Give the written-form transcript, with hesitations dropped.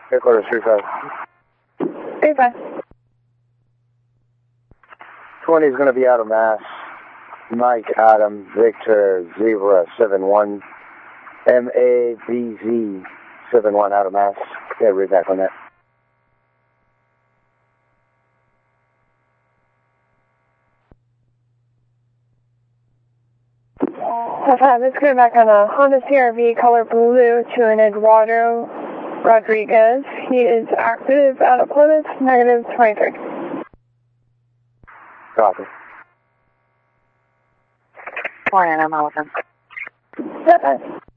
Headquarters 35. 35. 20 is going to be out of mass. Mike Adam Victor Zebra 71 MAVZ 71 out of mass. Yeah, read back on that. 5, let's go back on a Honda CRV color blue to an Eduardo Rodriguez. He is active out of Plymouth, negative 23. Copy. Morning, I'm Allison. 5.